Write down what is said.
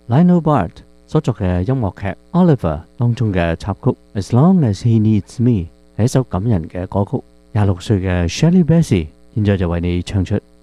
Lionel Bart 所作嘅音樂劇《Oliver》當中嘅插曲《As Long As He Needs Me》係一首感人嘅歌曲。26歲嘅 Shirley Bassey 現在就為你唱出